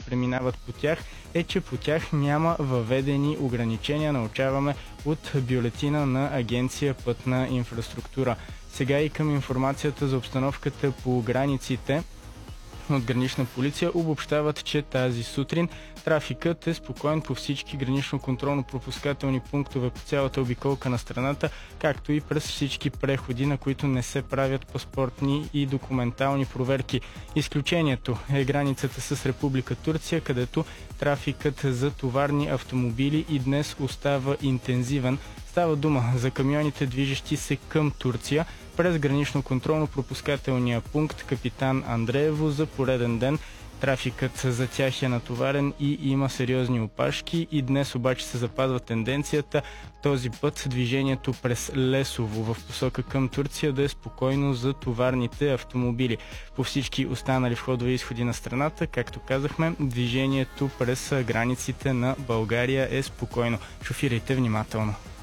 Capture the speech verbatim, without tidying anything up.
преминават по тях, е, че по тях няма въведени ограничения, научаваме от бюлетина на Агенция Пътна инфраструктура. Сега и към информацията за обстановката по границите от Гранична полиция обобщават, че тази сутрин трафикът е спокоен по всички гранично-контролно-пропускателни пунктове по цялата обиколка на страната, както и през всички преходи, на които не се правят паспортни и документални проверки. Изключението е границата с Република Турция, където трафикът за товарни автомобили и днес остава интензивен. Става дума за камионите, движещи се към Турция през гранично-контролно-пропускателния пункт Капитан Андреево. За пореден ден трафикът за тях е натоварен и има сериозни опашки, и днес обаче се запазва тенденцията този път движението през Лесово в посока към Турция да е спокойно за товарните автомобили. По всички останали входове и изходи на страната, както казахме, движението през границите на България е спокойно. Шофирайте внимателно.